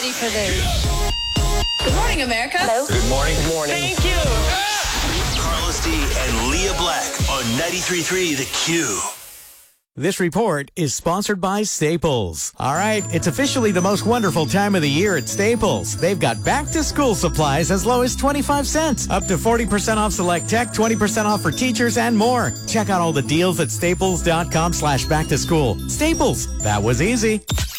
ready for this. Good morning, America. Hello. Good morning. Good morning. Thank you. Carlos D and Leah Black on 93.3 The Q. This report is sponsored by Staples. All right, it's officially the most wonderful time of the year at Staples. They've got back-to-school supplies as low as 25 cents, up to 40% off select tech, 20% off for teachers, and more. Check out all the deals at staples.com/back-to-school. Staples, that was easy.